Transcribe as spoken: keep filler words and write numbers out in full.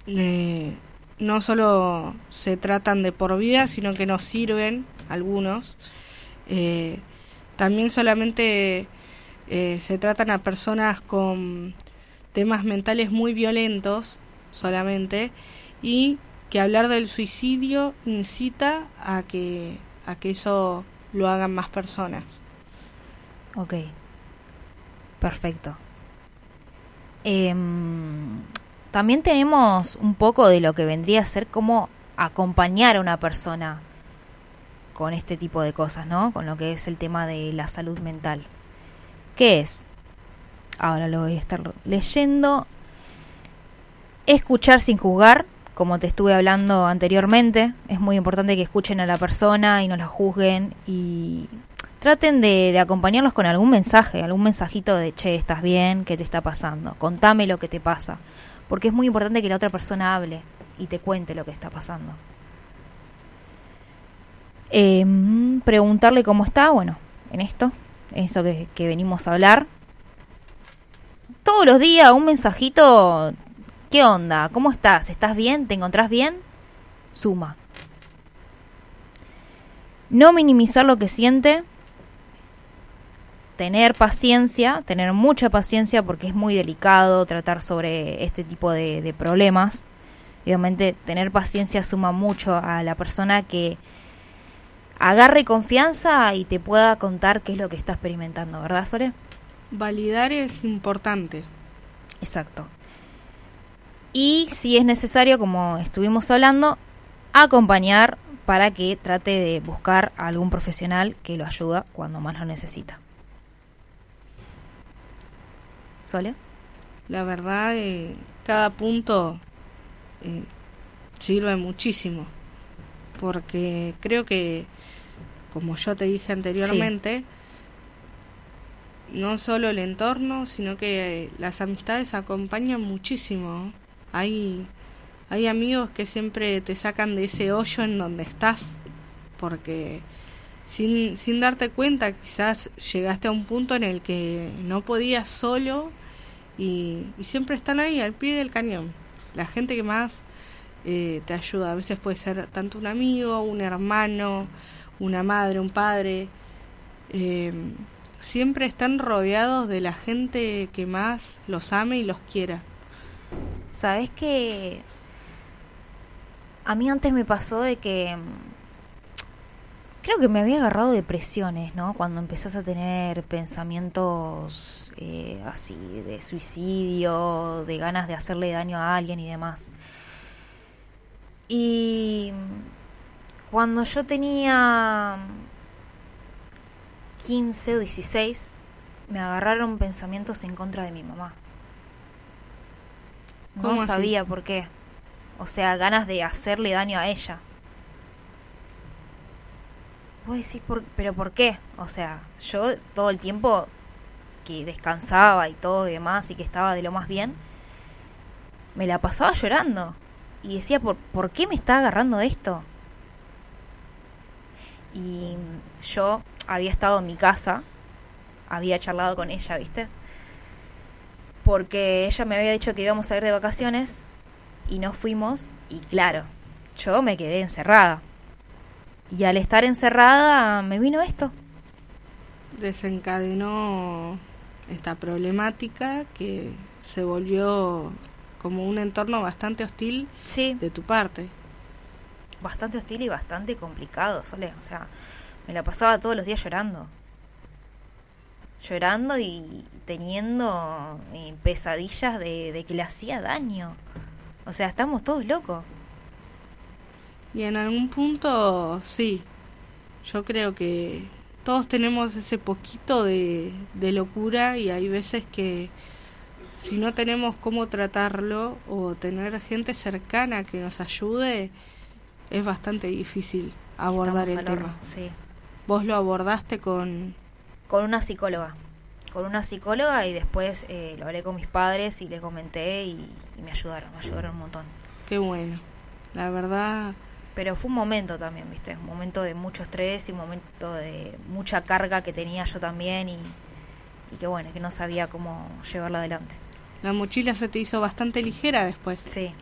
eh, no solo se tratan de por vida, sino que nos sirven algunos. Eh, también solamente eh, se tratan a personas con temas mentales muy violentos solamente, y que hablar del suicidio incita a que a que eso lo hagan más personas. Ok, perfecto. Eh, también tenemos un poco de lo que vendría a ser cómo acompañar a una persona con este tipo de cosas, ¿no? Con lo que es el tema de la salud mental. ¿Qué es? Ahora lo voy a estar leyendo. Escuchar sin juzgar, como te estuve hablando anteriormente. Es muy importante que escuchen a la persona y no la juzguen, y traten de, de acompañarlos con algún mensaje, algún mensajito de, che, ¿estás bien? ¿Qué te está pasando? Contame lo que te pasa. Porque es muy importante que la otra persona hable y te cuente lo que está pasando. Eh, preguntarle cómo está, bueno, en esto, en esto que, que venimos a hablar. Todos los días un mensajito, ¿qué onda? ¿Cómo estás? ¿Estás bien? ¿Te encontrás bien? Suma. No minimizar lo que siente. Tener paciencia, tener mucha paciencia, porque es muy delicado tratar sobre este tipo de, de problemas. Obviamente tener paciencia suma mucho a la persona que agarre confianza y te pueda contar qué es lo que está experimentando, ¿verdad, Sole? Validar es importante. Exacto. Y si es necesario, como estuvimos hablando, acompañar para que trate de buscar a algún profesional que lo ayuda cuando más lo necesita. ¿Sole? La verdad, eh, cada punto eh, sirve muchísimo, porque creo que, como yo te dije anteriormente, sí, no solo el entorno, sino que las amistades acompañan muchísimo. Hay, hay amigos que siempre te sacan de ese hoyo en donde estás, porque sin, sin darte cuenta quizás llegaste a un punto en el que no podías solo, y, y siempre están ahí al pie del cañón. La gente que más eh, te ayuda, a veces puede ser tanto un amigo, un hermano, una madre, un padre, eh, siempre están rodeados de la gente que más los ame y los quiera. ¿Sabés que a mí antes me pasó de que creo que me había agarrado depresiones, ¿no? Cuando empezás a tener pensamientos eh, así de suicidio, de ganas de hacerle daño a alguien y demás. Y cuando yo tenía quince o dieciséis, me agarraron pensamientos en contra de mi mamá. No sabía así? Por qué. O sea, ganas de hacerle daño a ella. Vos decís, por, ¿pero por qué? O sea, yo todo el tiempo que descansaba y todo y demás, y que estaba de lo más bien, me la pasaba llorando. Y decía, ¿por, ¿por qué me está agarrando esto? Y yo había estado en mi casa, había charlado con ella, ¿viste? Porque ella me había dicho que íbamos a ir de vacaciones y nos fuimos, y claro, yo me quedé encerrada. Y al estar encerrada me vino esto. Desencadenó esta problemática que se volvió como un entorno bastante hostil, sí, de tu parte. Bastante hostil y bastante complicado, Sole. O sea, me la pasaba todos los días llorando. Llorando y teniendo eh, pesadillas de, de que le hacía daño. O sea, estamos todos locos. Y en algún punto, sí, yo creo que todos tenemos ese poquito de, de locura, y hay veces que si no tenemos cómo tratarlo o tener gente cercana que nos ayude, es bastante difícil abordar el tema. Sí. ¿Vos lo abordaste con...? Con una psicóloga. Con una psicóloga, y después eh, lo hablé con mis padres y les comenté, y, y me ayudaron, me ayudaron un montón. Qué bueno, la verdad... Pero fue un momento también, ¿viste? Un momento de mucho estrés y un momento de mucha carga que tenía yo también, y, y que bueno, que no sabía cómo llevarla adelante. La mochila se te hizo bastante ligera después. Sí,